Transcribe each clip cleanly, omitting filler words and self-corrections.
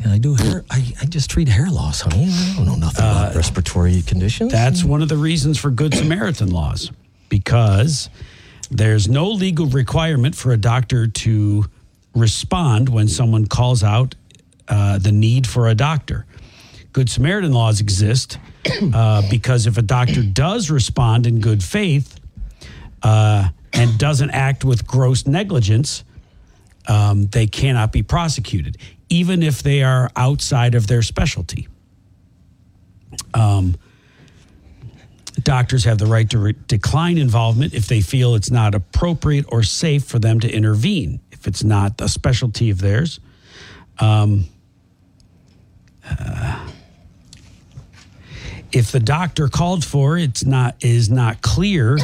I do hair. I just treat hair loss, honey. I don't know nothing about respiratory conditions. That's one of the reasons for Good Samaritan laws, because there's no legal requirement for a doctor to respond when someone calls out the need for a doctor. Good Samaritan laws exist because if a doctor does respond in good faith and doesn't act with gross negligence, they cannot be prosecuted, even if they are outside of their specialty. Doctors have the right to decline involvement if they feel it's not appropriate or safe for them to intervene, if it's not a specialty of theirs. If the doctor called for is not clear,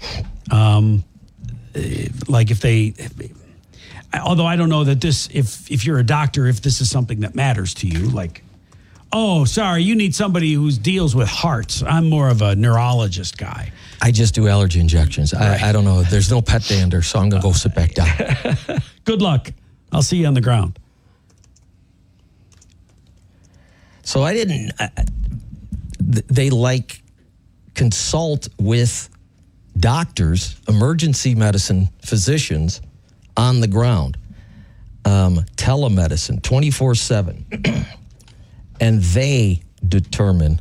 like if they, although I don't know that this, if you're a doctor, if this is something that matters to you, like, oh, sorry, you need somebody who deals with hearts. I'm more of a neurologist guy. I just do allergy injections. Right. I don't know. There's no pet dander, so I'm going to go sit back down. Good luck. I'll see you on the ground. So I didn't, they consult with doctors, emergency medicine physicians on the ground, telemedicine, 24/7. And they determine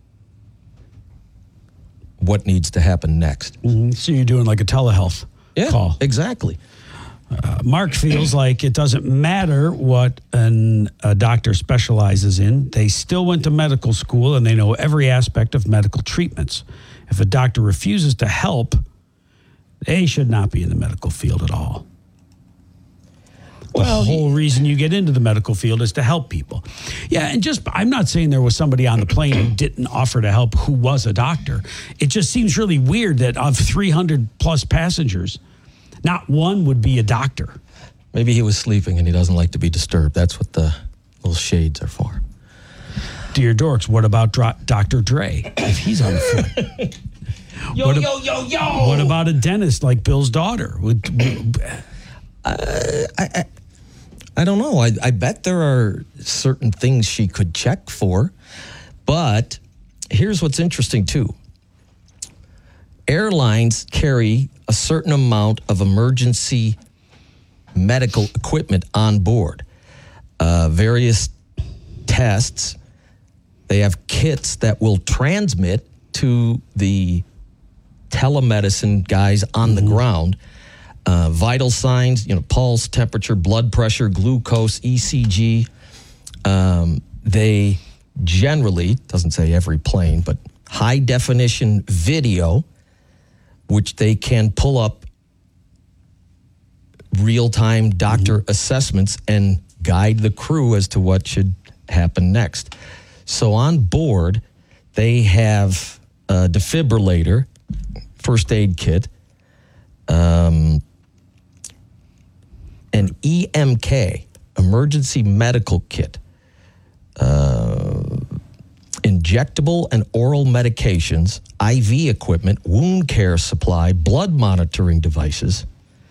what needs to happen next. Mm-hmm. So you're doing like a telehealth call. Exactly. Mark feels like it doesn't matter what a doctor specializes in. They still went to medical school and they know every aspect of medical treatments. If a doctor refuses to help, they should not be in the medical field at all. The whole reason you get into the medical field is to help people. Yeah, and I'm not saying there was somebody on the plane who didn't offer to help who was a doctor. It just seems really weird that of 300 plus passengers, not one would be a doctor. Maybe he was sleeping and he doesn't like to be disturbed. That's what the little shades are for. Dear Dorks, what about Dr. Dre, if he's on the flight? Yo. What about a dentist like Bill's daughter? I don't know. I bet there are certain things she could check for. But here's what's interesting, too. Airlines carry a certain amount of emergency medical equipment on board. Various tests. They have kits that will transmit to the telemedicine guys on the ground. Vital signs, pulse, temperature, blood pressure, glucose, ECG. They generally, doesn't say every plane, but high definition video, which they can pull up real-time doctor assessments and guide the crew as to what should happen next. So on board, they have a defibrillator, first aid kit, an EMK, emergency medical kit, injectable and oral medications, IV equipment, wound care supply, blood monitoring devices.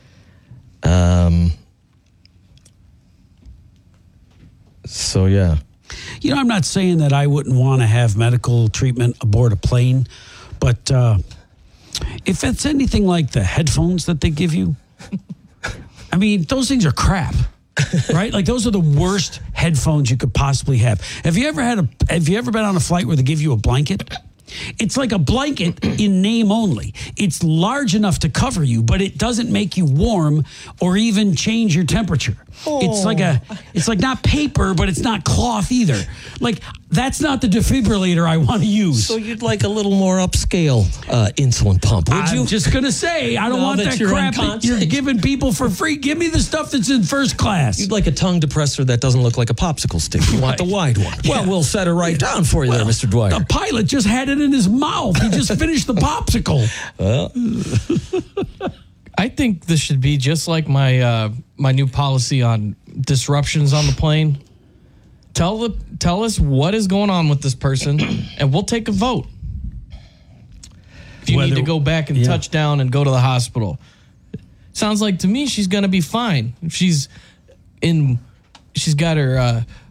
So, yeah. I'm not saying that I wouldn't want to have medical treatment aboard a plane, but if it's anything like the headphones that they give you, I mean, those things are crap, right? Like those are the worst headphones you could possibly have. Have you ever been on a flight where they give you a blanket? It's like a blanket in name only. It's large enough to cover you, but it doesn't make you warm or even change your temperature. Oh. It's like not paper, but it's not cloth either. Like that's not the defibrillator I want to use. So you'd like a little more upscale insulin pump, would you? I'm just going to say, I don't want that crap that you're giving people for free. Give me the stuff that's in first class. You'd like a tongue depressor that doesn't look like a popsicle stick. You want the wide one. Yeah. Well, we'll set it right down for you there, Mr. Dwyer. The pilot just had it in his mouth. He just finished the popsicle. Well, I think this should be just like my my new policy on disruptions on the plane. Tell us what is going on with this person, and we'll take a vote. If you need to go back and touch down and go to the hospital. Sounds like to me she's going to be fine. If she's got her